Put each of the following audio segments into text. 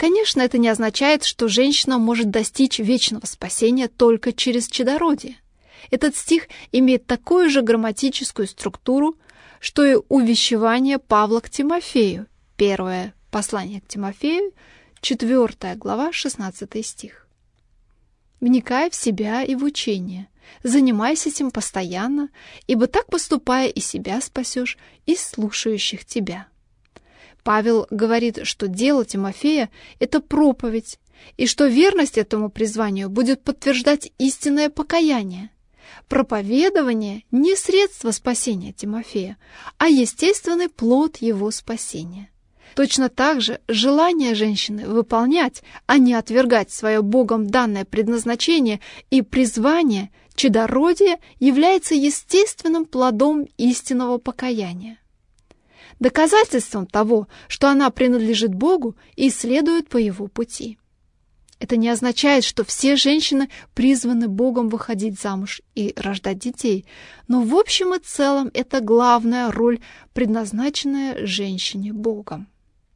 Конечно, это не означает, что женщина может достичь вечного спасения только через чадородие. Этот стих имеет такую же грамматическую структуру, что и увещевание Павла к Тимофею. Первое послание к Тимофею, 4 глава, 16 стих. «Вникай в себя и в учение, занимайся этим постоянно, ибо так поступая и себя спасешь, и слушающих тебя». Павел говорит, что дело Тимофея – это проповедь, и что верность этому призванию будет подтверждать истинное покаяние. Проповедование не средство спасения Тимофея, а естественный плод его спасения. Точно так же желание женщины выполнять, а не отвергать свое Богом данное предназначение и призвание чадородия является естественным плодом истинного покаяния. Доказательством того, что она принадлежит Богу и следует по Его пути. Это не означает, что все женщины призваны Богом выходить замуж и рождать детей, но в общем и целом это главная роль, предназначенная женщине Богом.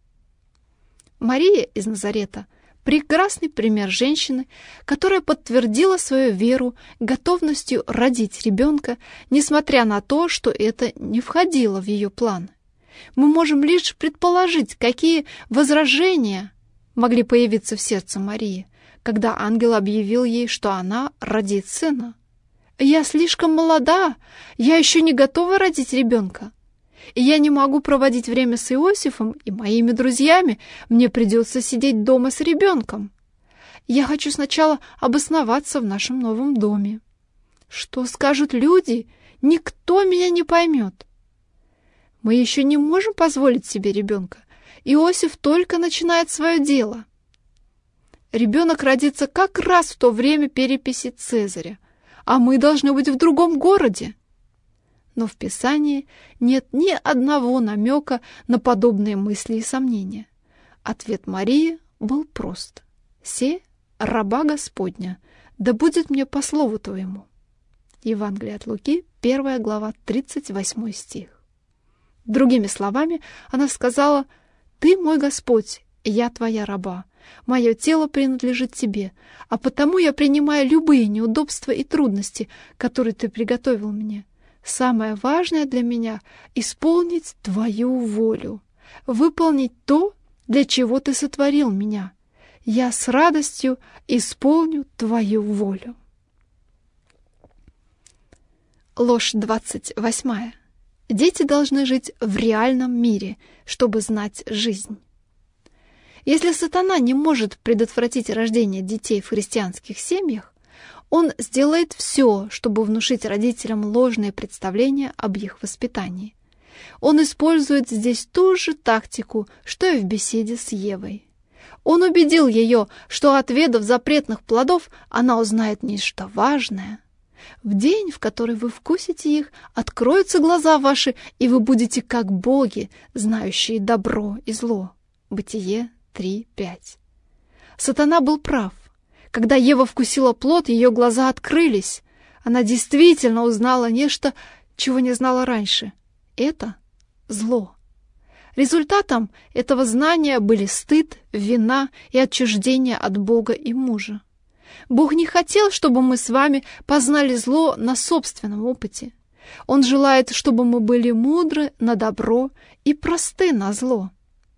Мария из Назарета – прекрасный пример женщины, которая подтвердила свою веру готовностью родить ребенка, несмотря на то, что это не входило в ее планы. Мы можем лишь предположить, какие возражения могли появиться в сердце Марии, когда ангел объявил ей, что она родит сына. «Я слишком молода, я еще не готова родить ребенка. И я не могу проводить время с Иосифом и моими друзьями, мне придется сидеть дома с ребенком. Я хочу сначала обосноваться в нашем новом доме. Что скажут люди? Никто меня не поймет. Мы еще не можем позволить себе ребенка. Иосиф только начинает свое дело. Ребенок родится как раз в то время переписи Цезаря, а мы должны быть в другом городе». Но в Писании нет ни одного намека на подобные мысли и сомнения. Ответ Марии был прост. «Се, раба Господня, да будет мне по слову Твоему». Евангелие от Луки, 1 глава, 38 стих. Другими словами, она сказала: «Ты мой Господь, я Твоя раба. Мое тело принадлежит Тебе, а потому я принимаю любые неудобства и трудности, которые Ты приготовил мне. Самое важное для меня — исполнить Твою волю, выполнить то, для чего Ты сотворил меня. Я с радостью исполню Твою волю». Ложь 28. Дети должны жить в реальном мире, чтобы знать жизнь. Если сатана не может предотвратить рождение детей в христианских семьях, он сделает все, чтобы внушить родителям ложные представления об их воспитании. Он использует здесь ту же тактику, что и в беседе с Евой. Он убедил ее, что, отведав запретных плодов, она узнает нечто важное. «В день, в который вы вкусите их, откроются глаза ваши, и вы будете как боги, знающие добро и зло». Бытие 3:5. Сатана был прав. Когда Ева вкусила плод, ее глаза открылись. Она действительно узнала нечто, чего не знала раньше. Это зло. Результатом этого знания были стыд, вина и отчуждение от Бога и мужа. Бог не хотел, чтобы мы с вами познали зло на собственном опыте. Он желает, чтобы мы были мудры на добро и просты на зло.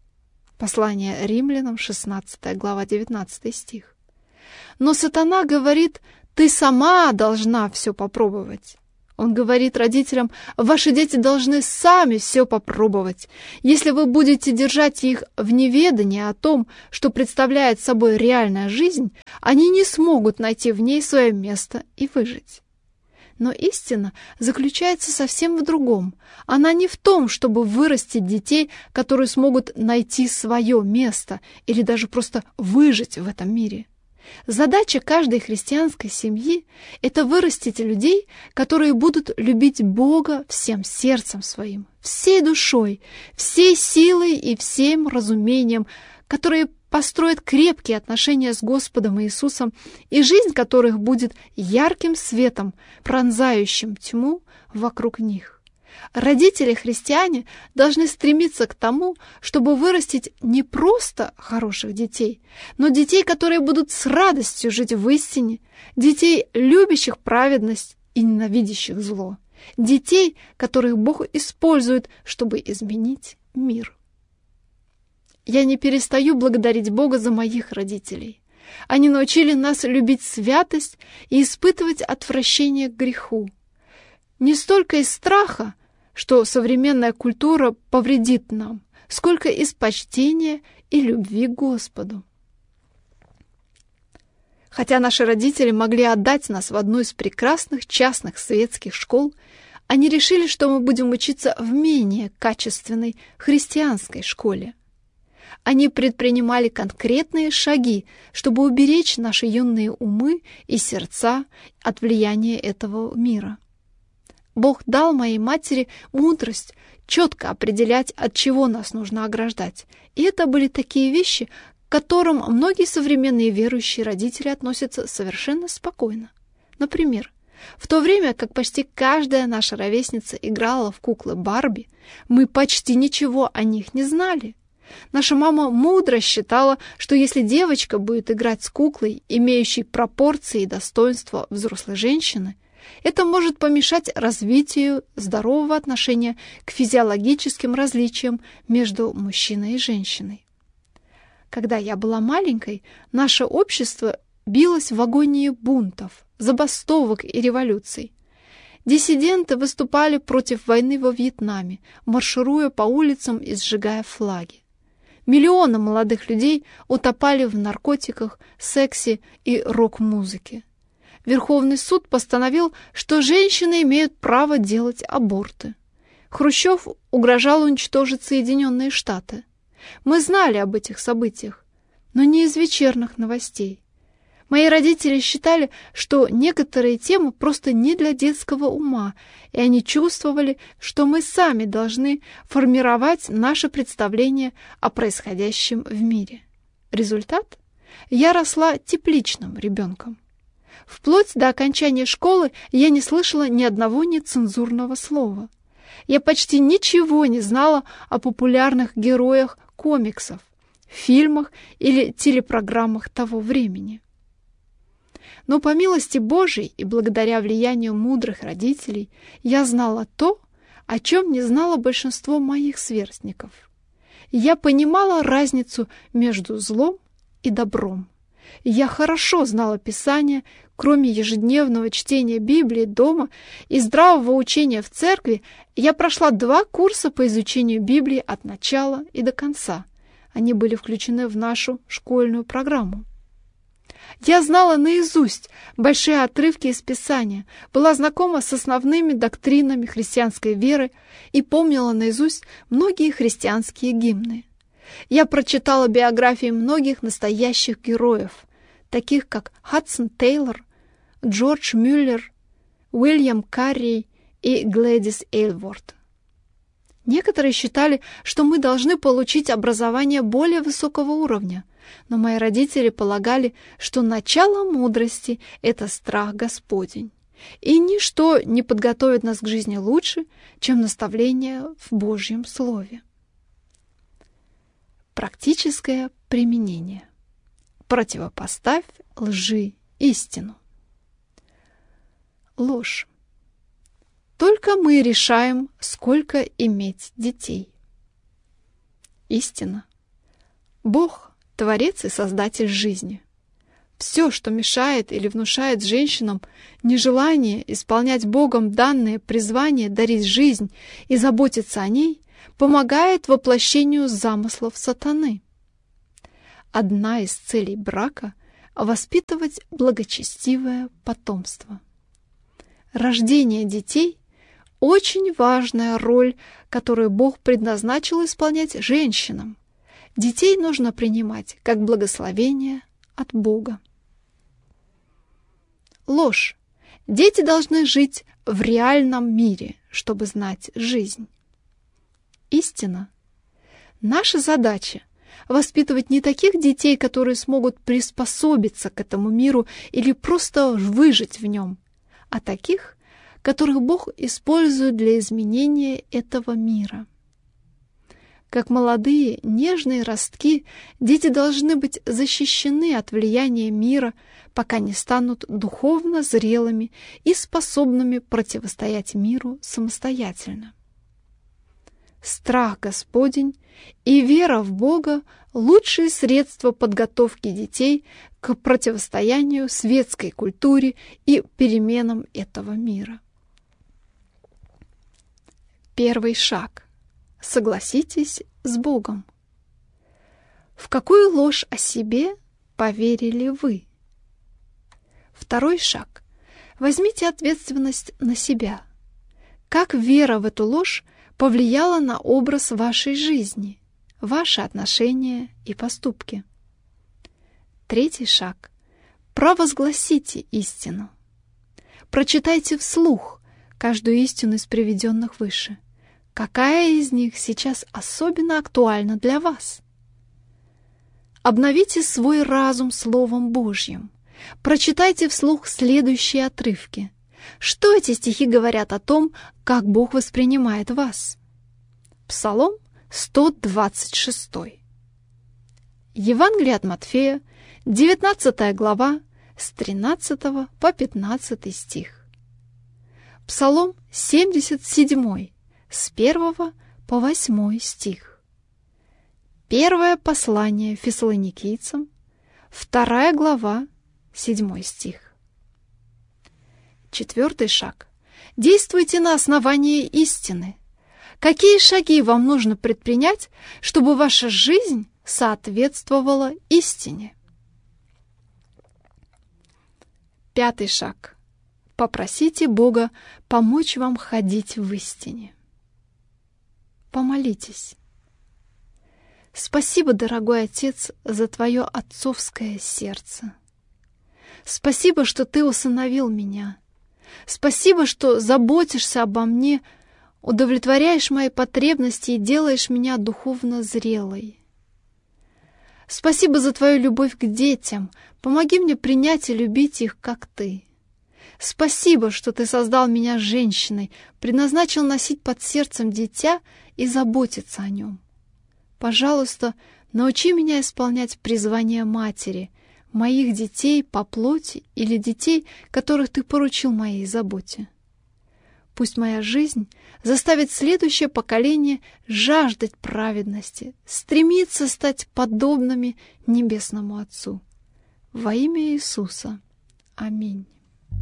Послание Римлянам, 16 глава, 19 стих. Но сатана говорит: «Ты сама должна все попробовать». Он говорит родителям: «Ваши дети должны сами все попробовать. Если вы будете держать их в неведении о том, что представляет собой реальная жизнь, они не смогут найти в ней свое место и выжить». Но истина заключается совсем в другом. Она не в том, чтобы вырастить детей, которые смогут найти свое место или даже просто выжить в этом мире. Задача каждой христианской семьи – это вырастить людей, которые будут любить Бога всем сердцем своим, всей душой, всей силой и всем разумением, которые построят крепкие отношения с Господом Иисусом, и жизнь которых будет ярким светом, пронзающим тьму вокруг них. Родители-христиане должны стремиться к тому, чтобы вырастить не просто хороших детей, но детей, которые будут с радостью жить в истине, детей, любящих праведность и ненавидящих зло, детей, которых Бог использует, чтобы изменить мир. Я не перестаю благодарить Бога за моих родителей. Они научили нас любить святость и испытывать отвращение к греху. Не столько из страха, что современная культура повредит нам, сколько из почтения и любви к Господу. Хотя наши родители могли отдать нас в одну из прекрасных частных светских школ, они решили, что мы будем учиться в менее качественной христианской школе. Они предпринимали конкретные шаги, чтобы уберечь наши юные умы и сердца от влияния этого мира. Бог дал моей матери мудрость четко определять, от чего нас нужно ограждать. И это были такие вещи, к которым многие современные верующие родители относятся совершенно спокойно. Например, в то время как почти каждая наша ровесница играла в куклы Барби, мы почти ничего о них не знали. Наша мама мудро считала, что если девочка будет играть с куклой, имеющей пропорции и достоинства взрослой женщины, это может помешать развитию здорового отношения к физиологическим различиям между мужчиной и женщиной. Когда я была маленькой, наше общество билось в агонии бунтов, забастовок и революций. Диссиденты выступали против войны во Вьетнаме, маршируя по улицам и сжигая флаги. Миллионы молодых людей утопали в наркотиках, сексе и рок-музыке. Верховный суд постановил, что женщины имеют право делать аборты. Хрущев угрожал уничтожить Соединенные Штаты. Мы знали об этих событиях, но не из вечерних новостей. Мои родители считали, что некоторые темы просто не для детского ума, и они чувствовали, что мы сами должны формировать наше представление о происходящем в мире. Результат? Я росла тепличным ребенком. Вплоть до окончания школы я не слышала ни одного нецензурного слова. Я почти ничего не знала о популярных героях комиксов, фильмах или телепрограммах того времени. Но по милости Божией и благодаря влиянию мудрых родителей я знала то, о чем не знало большинство моих сверстников. Я понимала разницу между злом и добром. Я хорошо знала Писание, кроме ежедневного чтения Библии дома и здравого учения в церкви. Я прошла 2 курса по изучению Библии от начала и до конца. Они были включены в нашу школьную программу. Я знала наизусть большие отрывки из Писания, была знакома с основными доктринами христианской веры и помнила наизусть многие христианские гимны. Я прочитала биографии многих настоящих героев, таких как Хадсон Тейлор, Джордж Мюллер, Уильям Карри и Глэдис Эйлворт. Некоторые считали, что мы должны получить образование более высокого уровня, но мои родители полагали, что начало мудрости — это страх Господень, и ничто не подготовит нас к жизни лучше, чем наставление в Божьем Слове. Практическое применение. Противопоставь лжи истину. Ложь. Только мы решаем, сколько иметь детей. Истина. Бог — Творец и Создатель жизни. Все, что мешает или внушает женщинам нежелание исполнять Богом данное призвание дарить жизнь и заботиться о ней, помогает воплощению замыслов сатаны. Одна из целей брака — воспитывать благочестивое потомство. Рождение детей — очень важная роль, которую Бог предназначил исполнять женщинам. Детей нужно принимать как благословение от Бога. Ложь. Дети должны жить в реальном мире, чтобы знать жизнь. Истина. Наша задача — воспитывать не таких детей, которые смогут приспособиться к этому миру или просто выжить в нем, а таких, которых Бог использует для изменения этого мира. Как молодые нежные ростки, дети должны быть защищены от влияния мира, пока не станут духовно зрелыми и способными противостоять миру самостоятельно. Страх Господень и вера в Бога – лучшие средства подготовки детей к противостоянию светской культуре и переменам этого мира. Первый шаг. Согласитесь с Богом. В какую ложь о себе поверили вы? Второй шаг. Возьмите ответственность на себя. Как вера в эту ложь повлияла на образ вашей жизни, ваши отношения и поступки? Третий шаг. Провозгласите истину. Прочитайте вслух каждую истину из приведенных выше. Какая из них сейчас особенно актуальна для вас? Обновите свой разум Словом Божьим. Прочитайте вслух следующие отрывки. Что эти стихи говорят о том, как Бог воспринимает вас? Псалом 126. Евангелие от Матфея, 19 глава, с 13 по 15 стих. Псалом 77, с 1 по 8 стих. Первое послание Фессалоникийцам, 2 глава, 7 стих. Четвертый шаг. Действуйте на основании истины. Какие шаги вам нужно предпринять, чтобы ваша жизнь соответствовала истине? Пятый шаг. Попросите Бога помочь вам ходить в истине. Помолитесь. Спасибо, дорогой Отец, за Твое отцовское сердце. Спасибо, что Ты усыновил меня. Спасибо, что заботишься обо мне, удовлетворяешь мои потребности и делаешь меня духовно зрелой. Спасибо за Твою любовь к детям. Помоги мне принять и любить их, как Ты. Спасибо, что Ты создал меня женщиной, предназначил носить под сердцем дитя и заботиться о нем. Пожалуйста, научи меня исполнять призвание матери, моих детей по плоти или детей, которых Ты поручил моей заботе. Пусть моя жизнь заставит следующее поколение жаждать праведности, стремиться стать подобными Небесному Отцу. Во имя Иисуса. Аминь.